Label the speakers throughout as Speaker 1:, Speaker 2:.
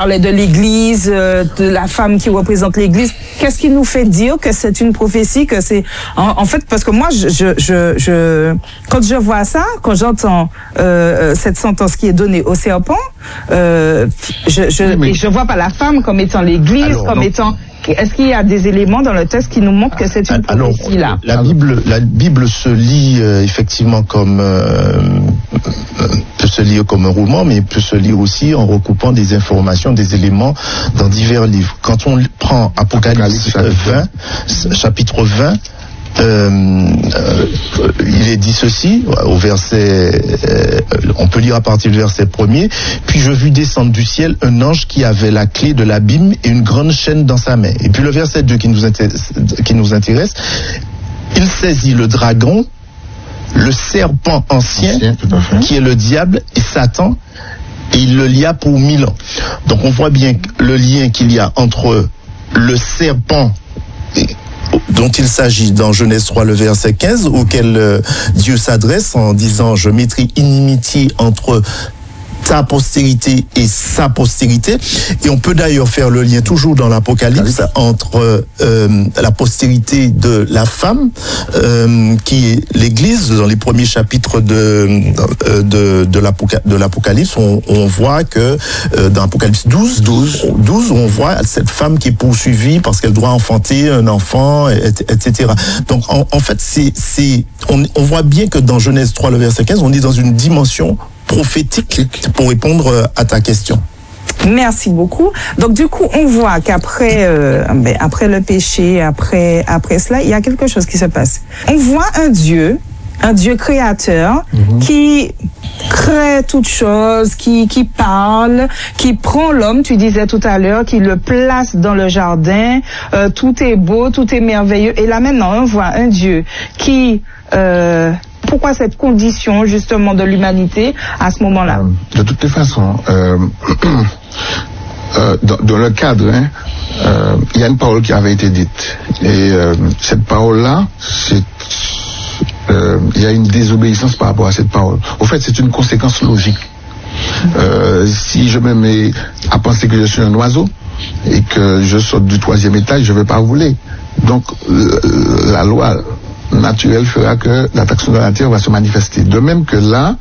Speaker 1: parlait de l'Église, de la femme qui représente l'Église. Qu'est-ce qui nous fait dire que c'est une prophétie, que c'est en fait, parce que moi, quand je vois ça, quand j'entends cette sentence qui est donnée au serpent, je vois pas la femme comme étant l'Église, étant. Est-ce qu'il y a des éléments dans le texte qui nous montrent que c'est une prophétie là?
Speaker 2: La Bible se lit effectivement comme peut se lire comme un roman, mais peut se lire aussi en recoupant des informations, des éléments dans divers livres. Quand on prend Apocalypse 20, chapitre 20, il est dit ceci au verset, on peut lire à partir du verset 1er. Puis je vis descendre du ciel un ange qui avait la clé de l'abîme et une grande chaîne dans sa main. Et puis le verset 2 qui nous intéresse, il saisit le dragon, le serpent ancien qui est le diable et Satan, et il le lia pour 1000 ans. Donc on voit bien le lien qu'il y a entre le serpent dont il s'agit dans Genèse 3, le verset 15, auquel Dieu s'adresse en disant « Je mettrai inimitié entre ta postérité et sa postérité ». Et on peut d'ailleurs faire le lien toujours dans l'Apocalypse entre la postérité de la femme, qui est l'Église. Dans les premiers chapitres de l'Apocalypse, on voit que dans Apocalypse 12, on voit cette femme qui est poursuivie parce qu'elle doit enfanter un enfant, etc. Donc en fait, on voit bien que dans Genèse 3, le verset 15, on est dans une dimension prophétique pour répondre à ta question.
Speaker 1: Merci beaucoup. Donc du coup, on voit qu'après après le péché, après cela, il y a quelque chose qui se passe. On voit un Dieu créateur qui crée toutes choses, qui parle, qui prend l'homme, tu disais tout à l'heure, qui le place dans le jardin, tout est beau, tout est merveilleux. Et là maintenant, on voit un Dieu qui... pourquoi cette condition justement de l'humanité à ce moment-là?
Speaker 3: De toutes les façons, dans le cadre, il y a une parole qui avait été dite. Et cette parole-là, il y a une désobéissance par rapport à cette parole. Au fait, c'est une conséquence logique. Si je me mets à penser que je suis un oiseau et que je saute du 3e étage, je ne vais pas voler. Donc, la loi naturelle fera que l'attraction de la terre va se manifester. De même que là,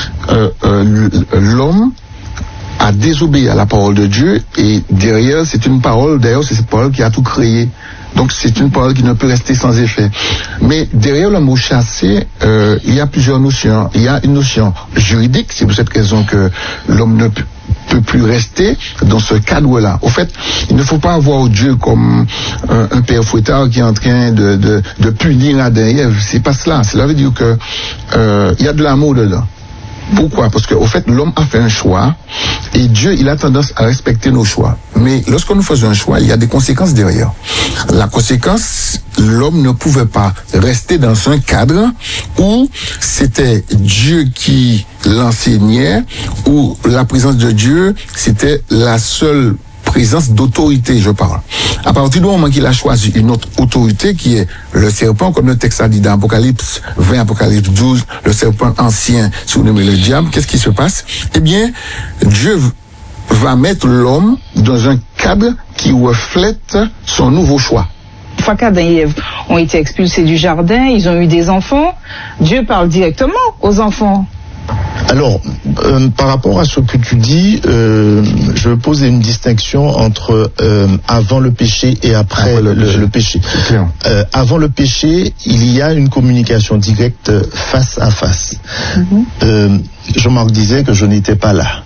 Speaker 3: l'homme a désobéi à la parole de Dieu et derrière, c'est cette parole qui a tout créé. Donc c'est une parole qui ne peut rester sans effet. Mais derrière le mot chasser, il y a plusieurs notions. Il y a une notion juridique, c'est pour cette raison que l'homme ne peut plus rester dans ce cadre-là. Au fait, il ne faut pas voir Dieu comme un père fouettard qui est en train de punir Adam et Ève. C'est pas cela. Cela veut dire que il y a de l'amour dedans. Pourquoi? Parce qu'au fait, l'homme a fait un choix et Dieu, il a tendance à respecter nos choix. Mais lorsque nous faisons un choix, il y a des conséquences derrière. La conséquence, l'homme ne pouvait pas rester dans un cadre où c'était Dieu qui l'enseignait, où la présence de Dieu, c'était la seule présence d'autorité, je parle. À partir du moment qu'il a choisi une autre autorité qui est le serpent, comme le texte a dit dans Apocalypse 20, Apocalypse 12, le serpent ancien, surnommé le diable, qu'est-ce qui se passe? Eh bien, Dieu va mettre l'homme dans un cadre qui reflète son nouveau choix.
Speaker 1: Une fois qu'Adam et Ève ont été expulsés du jardin, ils ont eu des enfants, Dieu parle directement aux enfants.
Speaker 2: Alors, par rapport à ce que tu dis, je veux poser une distinction entre avant le péché et après le péché. Avant le péché, il y a une communication directe face à face. Jean-Marc disait que je n'étais pas là.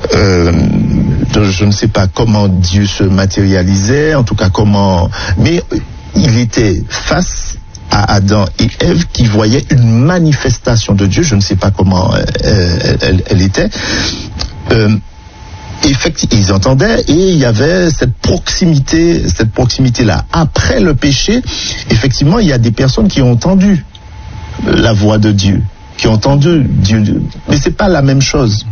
Speaker 2: Je ne sais pas comment Dieu se matérialisait, en tout cas comment... Mais il était face à Adam et Ève qui voyaient une manifestation de Dieu, je ne sais pas comment elle était. Effectivement, ils entendaient et il y avait cette proximité-là. Après le péché, effectivement, il y a des personnes qui ont entendu la voix de Dieu, qui ont entendu Dieu, mais c'est pas la même chose.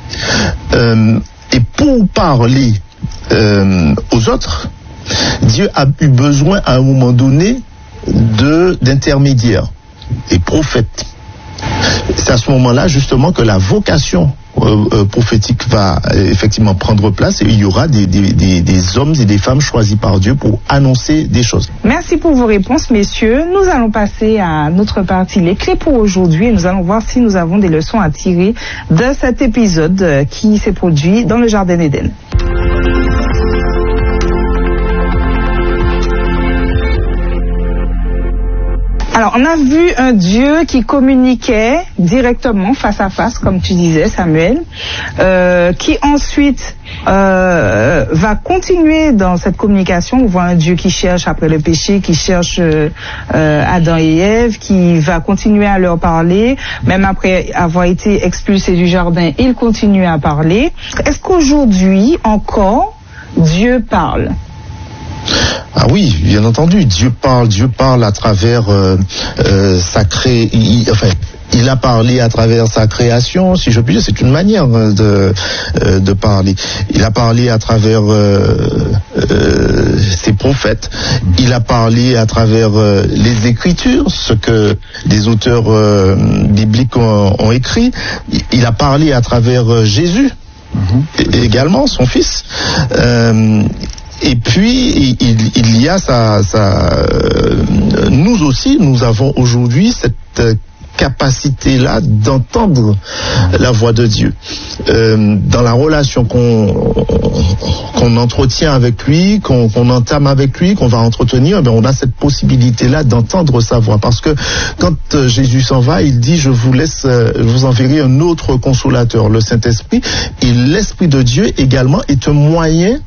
Speaker 2: Et pour parler aux autres, Dieu a eu besoin à un moment donné d'intermédiaires et prophètes. C'est à ce moment-là justement que la vocation prophétique va effectivement prendre place et il y aura des hommes et des femmes choisis par Dieu pour annoncer des choses.
Speaker 1: Merci pour vos réponses, messieurs. Nous allons passer à notre partie, les clés pour aujourd'hui, et nous allons voir si nous avons des leçons à tirer de cet épisode qui s'est produit dans le Jardin d'Éden. Alors, on a vu un Dieu qui communiquait directement, face à face, comme tu disais, Samuel, qui ensuite va continuer dans cette communication. On voit un Dieu qui cherche après le péché, qui cherche Adam et Ève, qui va continuer à leur parler. Même après avoir été expulsé du jardin, il continue à parler. Est-ce qu'aujourd'hui, encore, Dieu parle ?
Speaker 2: Ah oui, bien entendu, Dieu parle à travers il a parlé à travers sa création, si je puis dire, c'est une manière de parler. Il a parlé à travers ses prophètes, il a parlé à travers les Écritures, ce que les auteurs bibliques ont écrit. Il a parlé à travers Jésus, également son fils. Et puis, il y a nous aussi, nous avons aujourd'hui cette capacité-là d'entendre la voix de Dieu. Dans la relation qu'on entretient avec lui, qu'on entame avec lui, qu'on va entretenir, on a cette possibilité-là d'entendre sa voix. Parce que quand Jésus s'en va, il dit, je vous enverrai un autre consolateur, le Saint-Esprit. Et l'Esprit de Dieu également est un moyen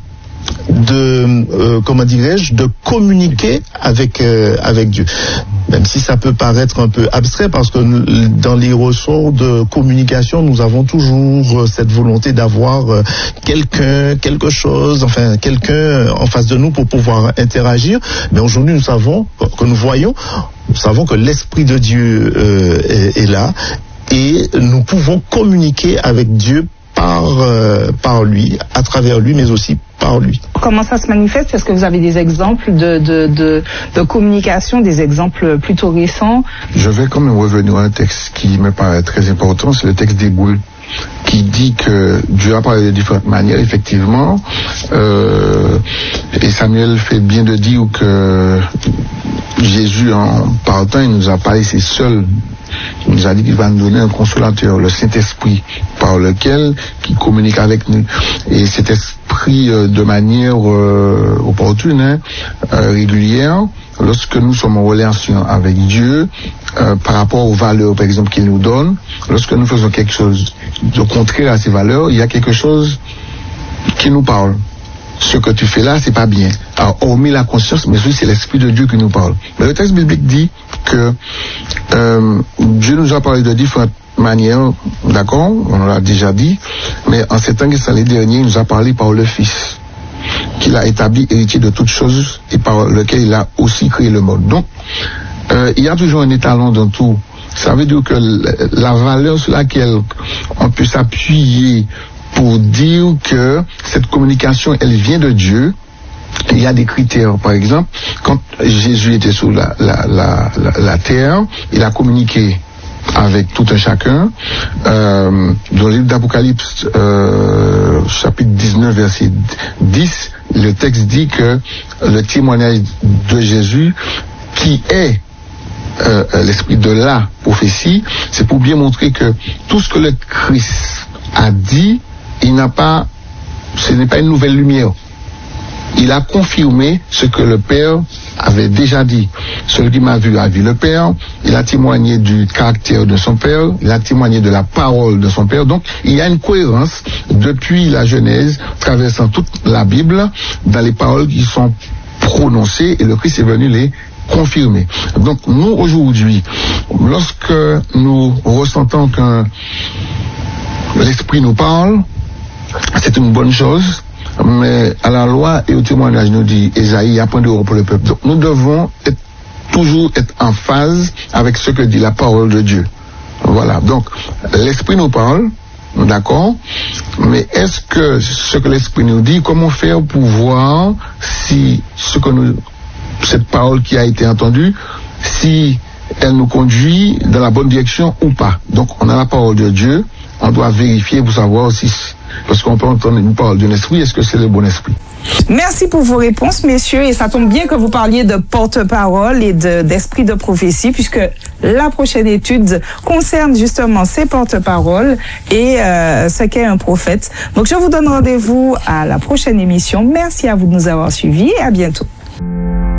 Speaker 2: de communiquer avec Dieu. Même si ça peut paraître un peu abstrait, parce que dans les ressorts de communication, nous avons toujours cette volonté d'avoir quelqu'un en face de nous pour pouvoir interagir. Mais aujourd'hui, nous savons que l'Esprit de Dieu est là, et nous pouvons communiquer avec Dieu par lui, à travers lui, mais aussi par lui.
Speaker 1: Comment ça se manifeste? Est-ce que vous avez des exemples de communication, des exemples plutôt récents?
Speaker 3: Je vais quand même revenir à un texte qui me paraît très important, c'est le texte d'Hébreux, qui dit que Dieu a parlé de différentes manières, effectivement, et Samuel fait bien de dire que Jésus, en partant, il nous a pas laissé seuls. Il nous a dit qu'il va nous donner un consolateur, le Saint-Esprit, par lequel il communique avec nous. Et cet esprit, de manière opportune, régulière, lorsque nous sommes en relation avec Dieu, par rapport aux valeurs, par exemple, qu'il nous donne, lorsque nous faisons quelque chose de contraire à ces valeurs, il y a quelque chose qui nous parle. Ce que tu fais là, c'est pas bien. Alors, hormis la conscience, mais aussi c'est l'Esprit de Dieu qui nous parle. Mais le texte biblique dit que Dieu nous a parlé de différentes manières, d'accord, on l'a déjà dit, mais en ces temps qui sont les derniers, il nous a parlé par le Fils, qu'il a établi héritier de toutes choses et par lequel il a aussi créé le monde. Donc, il y a toujours un étalon dans tout. Ça veut dire que la valeur sur laquelle on peut s'appuyer pour dire que cette communication, elle vient de Dieu. Il y a des critères. Par exemple, quand Jésus était sur la terre, il a communiqué avec tout un chacun. Dans le livre d'Apocalypse, chapitre 19, verset 10, le texte dit que le témoignage de Jésus, qui est l'esprit de la prophétie, c'est pour bien montrer que tout ce que le Christ a dit, ce n'est pas une nouvelle lumière. Il a confirmé ce que le Père avait déjà dit. Celui qui m'a vu a vu le Père. Il a témoigné du caractère de son Père. Il a témoigné de la parole de son Père. Donc, il y a une cohérence depuis la Genèse, traversant toute la Bible, dans les paroles qui sont prononcées, et le Christ est venu les confirmer. Donc, nous, aujourd'hui, lorsque nous ressentons que l'Esprit nous parle, c'est une bonne chose, mais à la loi et au témoignage, nous dit Ésaïe, il y a point d'euro pour le peuple. Donc nous devons toujours être en phase avec ce que dit la parole de Dieu. Voilà, donc l'Esprit nous parle, d'accord, mais est-ce que ce que l'Esprit nous dit, comment faire pour voir si cette parole qui a été entendue, si elle nous conduit dans la bonne direction ou pas. Donc on a la parole de Dieu, on doit vérifier pour savoir si, parce qu'on peut entendre une parole d'un esprit, est-ce que c'est le bon esprit?
Speaker 1: Merci pour vos réponses, messieurs, et ça tombe bien que vous parliez de porte-parole et d'esprit de prophétie, puisque la prochaine étude concerne justement ces porte-paroles et ce qu'est un prophète. Donc, je vous donne rendez-vous à la prochaine émission. Merci à vous de nous avoir suivis et à bientôt.